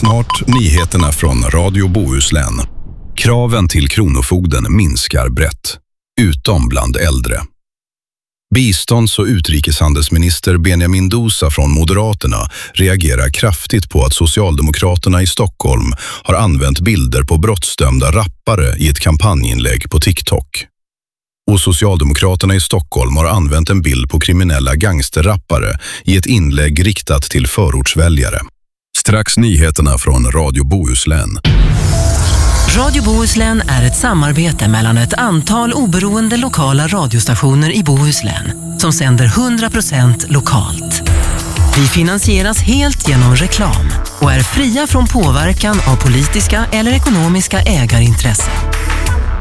Snart nyheterna från Radio Bohuslän. Kraven till kronofogden minskar brett, utom bland äldre. Bistånds- och utrikeshandelsminister Benjamin Dousa från Moderaterna reagerar kraftigt på att Socialdemokraterna i Stockholm har använt bilder på brottsdömda rappare i ett kampanjinlägg på TikTok. Och Socialdemokraterna i Stockholm har använt en bild på kriminella gangsterrappare i ett inlägg riktat till förortsväljare. Strax nyheterna från Radio Bohuslän. Radio Bohuslän är ett samarbete mellan ett antal oberoende lokala radiostationer i Bohuslän som sänder 100% lokalt. Vi finansieras helt genom reklam och är fria från påverkan av politiska eller ekonomiska ägarintressen.